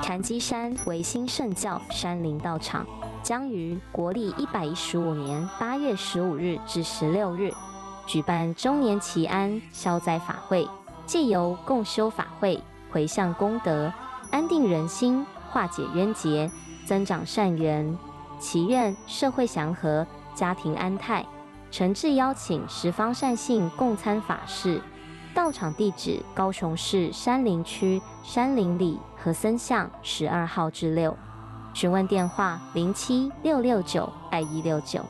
禅机山维新圣教山林道场将于国历115年8月15日至16日举办周年祈安消灾法会，借由共修法会，回向功德，安定人心，化解冤结，增长善缘，祈愿社会祥和，家庭安泰。诚挚邀请十方善信共参法事。道场地址：高雄市山林区山林里和森巷12号至6。询问电话：07-669-2169。